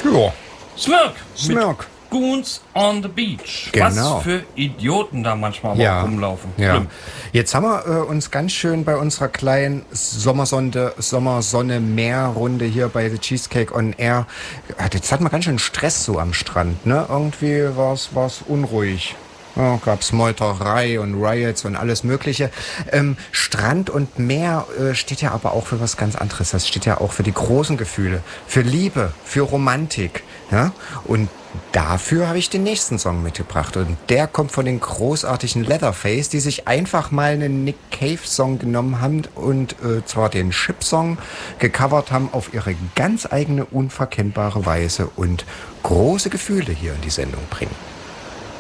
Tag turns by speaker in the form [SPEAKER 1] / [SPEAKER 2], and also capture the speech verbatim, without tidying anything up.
[SPEAKER 1] Ja.
[SPEAKER 2] Smirk.
[SPEAKER 1] Smirk.
[SPEAKER 2] Goons on the Beach.
[SPEAKER 1] Genau.
[SPEAKER 2] Was für Idioten da manchmal
[SPEAKER 1] Ja.
[SPEAKER 2] auch rumlaufen.
[SPEAKER 1] Ja.
[SPEAKER 2] Schlimm.
[SPEAKER 1] Jetzt haben wir äh, uns ganz schön bei unserer kleinen Sommersonde, Sommersonne-Meer-Runde hier bei The Cheesecake on Air. Jetzt hatten wir ganz schön Stress so am Strand, ne? Irgendwie war es unruhig. Ja, gab's Meuterei und Riots und alles Mögliche. Ähm, Strand und Meer äh, steht ja aber auch für was ganz anderes. Das steht ja auch für die großen Gefühle, für Liebe, für Romantik. Ja? Und dafür habe ich den nächsten Song mitgebracht. Und der kommt von den großartigen Leatherface, die sich einfach mal einen Nick Cave-Song genommen haben und äh, zwar den Ship-Song gecovert haben auf ihre ganz eigene, unverkennbare Weise und große Gefühle hier in die Sendung bringen.